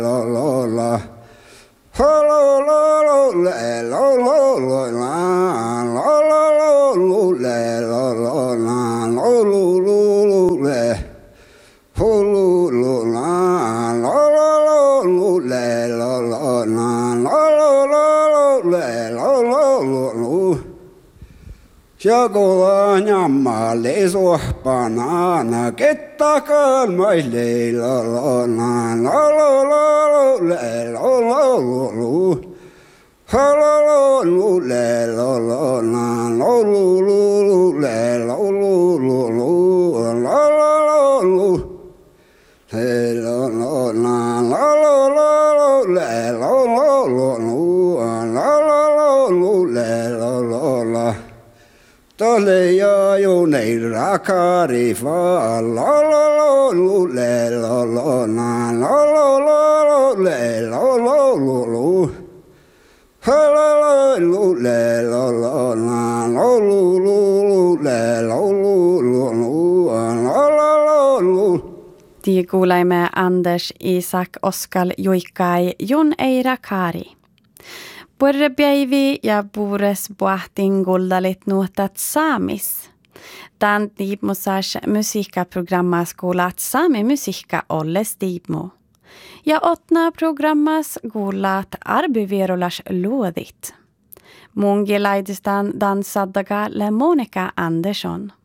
la la la. La la la la la la la la la la la la la la. Jagola nyammalle sohpanana kettakaan maille la la la la la la la la Tole ja jo nei rakari fa la la la le la la na la la la le la la la ha la la le la la na la le la la. De kuulemme Anders Isak Oskal Juikkai Jun Eira Kari. Purrepäivi ja puures puhtiin kuldalit nuotat saamis. Tän tiipmusas musiikkaprogrammas kuulat saami musiikka olles tiipmu. Ja otna programmas kuulat arbyvierulas luodit. Mungi laidistan dansaddaga le Monika Andersson.